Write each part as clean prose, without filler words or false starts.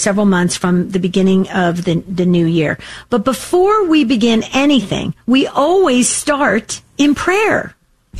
several months from the beginning of the new year. But before we begin anything, we always start in prayer.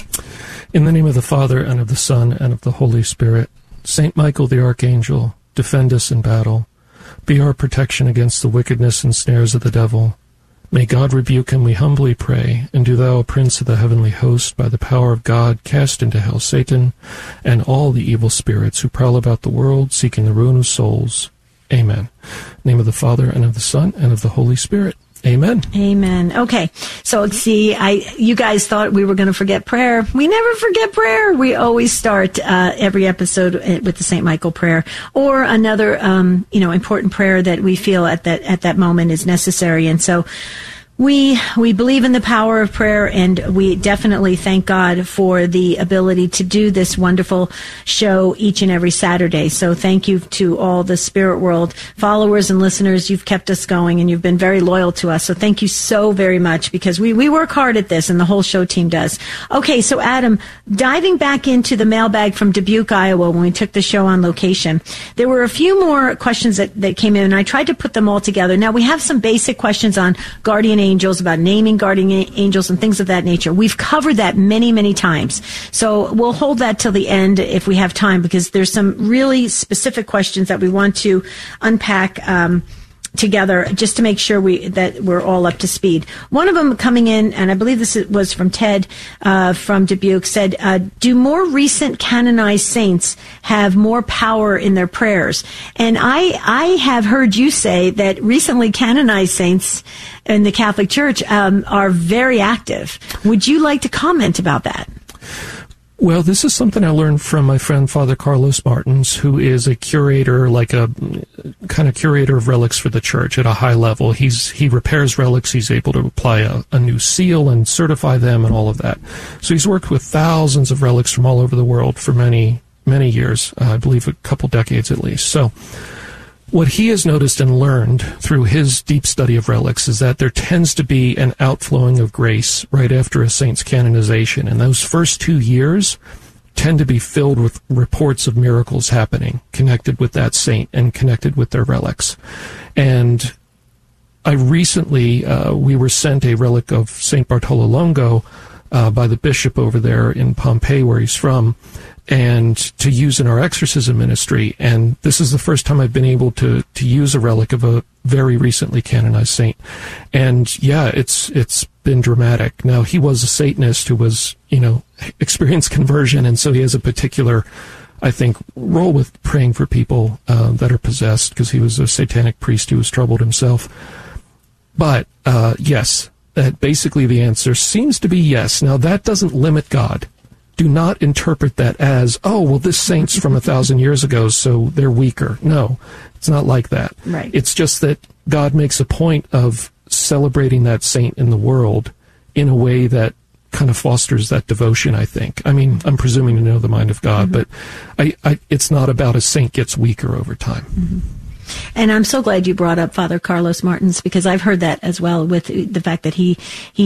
In the name of the Father, and of the Son, and of the Holy Spirit, Saint Michael the Archangel, defend us in battle. Be our protection against the wickedness and snares of the devil. May God rebuke him, we humbly pray, and do thou, Prince of the heavenly host, by the power of God, cast into hell Satan and all the evil spirits who prowl about the world, seeking the ruin of souls. Amen. In the name of the Father, and of the Son, and of the Holy Spirit. Amen. Amen. Okay. So see, you guys thought we were going to forget prayer. We never forget prayer. We always start every episode with the St. Michael prayer, or another important prayer that we feel at that moment is necessary. And so we believe in the power of prayer, and we definitely thank God for the ability to do this wonderful show each and every Saturday. So thank you to all the Spirit World followers and listeners. You've kept us going, and you've been very loyal to us. So thank you so very much, because we work hard at this, and the whole show team does. Okay, so Adam, diving back into the mailbag from Dubuque, Iowa, when we took the show on location, there were a few more questions that came in, and I tried to put them all together. Now, we have some basic questions on guardian angels, about naming guardian angels and things of that nature. We've covered that many, many times. So we'll hold that till the end if we have time, because there's some really specific questions that we want to unpack together, just to make sure that we're all up to speed. One of them coming in, and I believe this was from Ted from Dubuque, said, do more recent canonized saints have more power in their prayers? And I have heard you say that recently canonized saints in the Catholic Church are very active. Would you like to comment about that? Well, this is something I learned from my friend Father Carlos Martins, who is a curator, like a kind of curator of relics for the church at a high level. He repairs relics. He's able to apply a new seal and certify them and all of that. So he's worked with thousands of relics from all over the world for many, many years, I believe a couple decades at least. So what he has noticed and learned through his deep study of relics is that there tends to be an outflowing of grace right after a saint's canonization. And those first 2 years tend to be filled with reports of miracles happening connected with that saint and connected with their relics. And I recently, we were sent a relic of St. Bartolo Longo by the bishop over there in Pompeii, where he's from, and to use in our exorcism ministry. And this is the first time I've been able to use a relic of a very recently canonized saint. And yeah, it's been dramatic. Now, he was a Satanist who was, experienced conversion, and so he has a particular, I think, role with praying for people that are possessed, because he was a satanic priest who was troubled himself. But yes, basically the answer seems to be yes. Now, that doesn't limit God. Do not interpret that as, oh, well, this saint's from 1,000 years ago, so they're weaker. No, it's not like that. Right. It's just that God makes a point of celebrating that saint in the world in a way that kind of fosters that devotion, I think. I mean, I'm presuming to know the mind of God, but it's not about a saint gets weaker over time. Mm-hmm. And I'm so glad you brought up Father Carlos Martins, because I've heard that as well, with the fact that he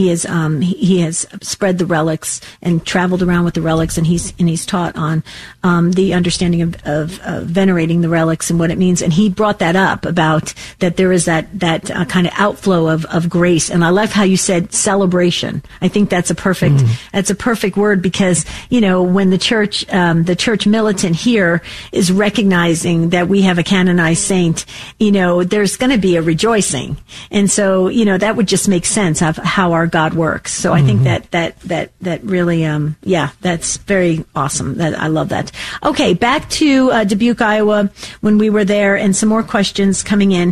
has spread the relics and traveled around with the relics, and he's taught on the understanding of venerating the relics and what it means. And he brought that up about that there is that kind of outflow of grace. And I love how you said celebration. I think that's a perfect word, because when the church militant here is recognizing that we have a canonized saint, there's going to be a rejoicing. And so, that would just make sense of how our God works. So I think that really, that's very awesome. I love that. Okay, back to Dubuque, Iowa, when we were there, and some more questions coming in.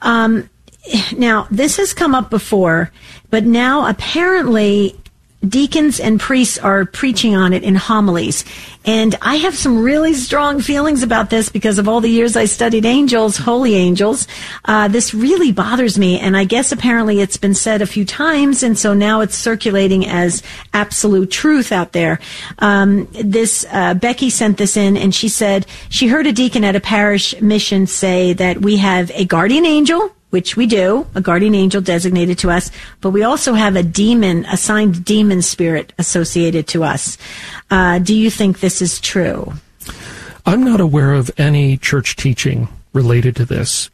Now, this has come up before, but now apparently deacons and priests are preaching on it in homilies. And I have some really strong feelings about this because of all the years I studied angels, holy angels. This really bothers me. And I guess apparently it's been said a few times. And so now it's circulating as absolute truth out there. Becky sent this in, and she said she heard a deacon at a parish mission say that we have a guardian angel, which we do, a guardian angel designated to us, but we also have a assigned demon spirit associated to us. Do you think this is true? I'm not aware of any church teaching related to this.